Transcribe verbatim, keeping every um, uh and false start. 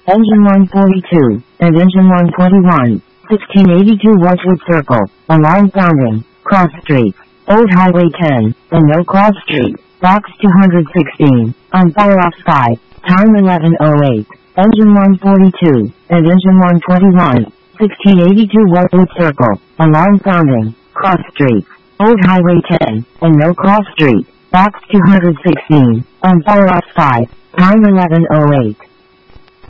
Engine one forty-two, and Engine one twenty-one, sixteen eighty-two Westwood Circle, alarm sounding, cross street, Old Highway ten, and No Cross Street, box two hundred sixteen, on fire off sky, time eleven oh eight, Engine one forty-two, and Engine one twenty-one, sixteen eighty-two Westwood Circle, alarm sounding, cross street, Old Highway ten, and No Cross Street, box two hundred sixteen, on fire off sky, time eleven oh eight.